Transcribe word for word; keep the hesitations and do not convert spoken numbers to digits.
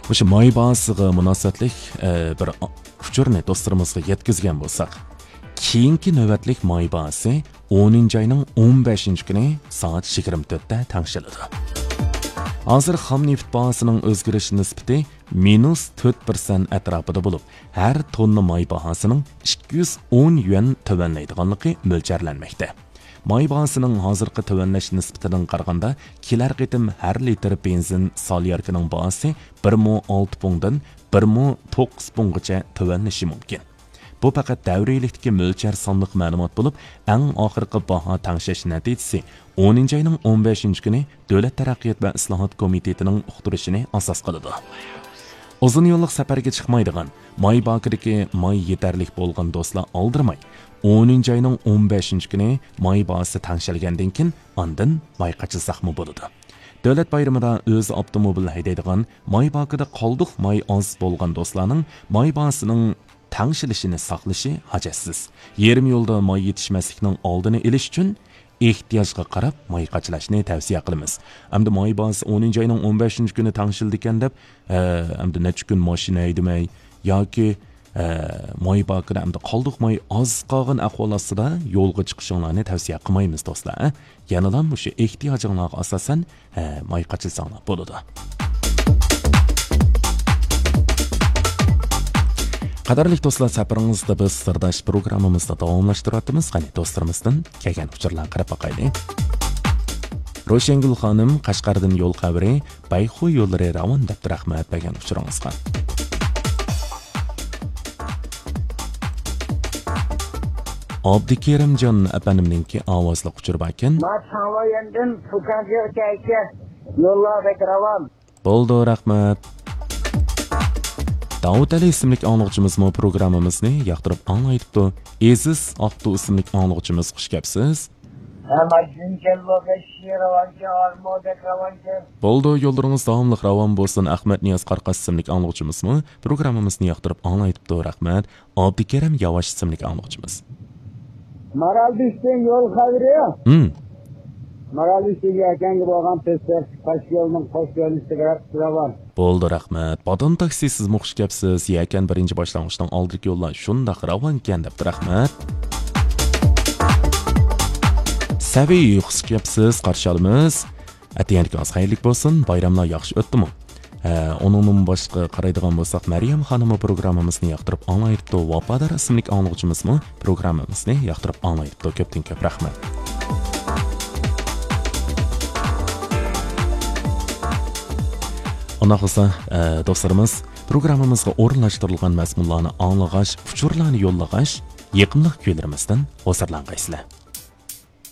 O'sha moy bahosiga munosabatlik bir uchurni do'stlarimizga yetkazgan bo'lsak, keyingi navbatlik moy bahosi o'ninchi oyning o'n beshinchi kuni soat yigirma to'rtda tangshiladi. Hozir xom neft bahosining o'zgarish nisbati minus to'rt persent atrofida bo'lib, har tonna moy bahosining ikki yuz o'n yuan tovanlaydiganligi mo'ljallanmoqda. Moy bahosining hozirgi tovanlash nisbatidan qaraganda, kelar qitim har litr benzin solyarkining bahosi bir ming olti pungdan bir ming to'qqiz punggacha tovanlashi mumkin. Bu faqat davriylikdagi mo'ljar sonliq ma'lumot bo'lib, eng oxirgi baho tangshash natijasi o'ninchi oyning o'n beshinchi kuni Davlat taraqqiyot va islohot komitetining uqtirishini asos qiladi. Uzun yo'llik safarga chiqmaydigan, moy bankidagi moy yetarlik bo'lgan do'stlar oldirmay, o'ninchi oyning o'n beshinchi kuni moy bahosi tangshilgandan keyin ondan moy qachilsaqmi bo'ladi. Davlat bayramida o'z avtomobil haydaydigan, moy bankida qoldiq moy oz bo'lgan do'stlarning moy bahosining tangshilishini saqlashi hajatsiz. Yarim yo'lda moy yetishmaslikning oldini olish uchun ehtiyojga qarab moy qachilashni tavsiya qilamiz. Hamda moy bahosi o'ninchi oyning o'n beshinchi kuni tangshildi ekan deb, hamda necha kun mashina haydamay yoki moy bankida hamda qoldiq moy oz qolgan ahvol ostida yo'lga chiqishinglarni tavsiya qilmaymiz do'stlar. Yana ham o'sha ehtiyojinglarga asosan moy qachilsanglar bo'ladi. Qadarli do'stlar, safaringizda biz sirdosh programmamizda davomlashtiramiz. Qani do'stlarimizdan kelgan uchurlarni qarab boqaylik. Roshengul xonim Qashqardan yo'l xabari, Bayxu yo'llari ravon deb rahmat bergan uchuringizga. Abdukerimjon apanimninki ovozli uchur ekan. Mashalloh, Fukanga o'taycha yo'llar ravon. Bo'ldi, rahmat. Davud Ali ismli anglag'uchimizmi programmamizni yoqtirib anglaydi. Aziz Aqtu ismli anglag'uchimiz xush kelibsiz. Bo'ldi, yo'llaringiz davomli ravon bo'lsin. Ahmad Niyoz Qarqas ismli anglag'uchimizmi programmamizni yoqtirib anglaydi. Rahmat. Abdukerim Yavash ismli anglag'uchimiz. Maralbishning yo'l xabari. Hmm. Maralbishga yakanga bo'lgan testlar qo'sh yo'lning qo'sh yo'lisiga ravon. Bo'ldi, rahmat. Bodon taksi siz xush kelibsiz. Yakan birinchi boshlang'ichdan oldiki yo'llar shundoq ravon ekan deb rahmat. Saviy xush kelibsiz. Qarshi olamiz. Atiyanikingiz xayrli bo'lsin. Bayramlar yaxshi o'tdimi? Onun boshqa qaraydigan bo'lsak, Maryam xonimi programmamizni yoqtirib anglaydi. Vafodor ismli anglag'uchimizmi programmamizni yoqtirib anglaydi. Ko'pdan ko'p rahmat. Ona qilsa, do'stlarimiz, programmamizga o'rinlashtirilgan mazmunlarni anglag'ash, uchurlarni yo'llag'ash, yaqinlik kuylarimizdan hozirlangaysizlar.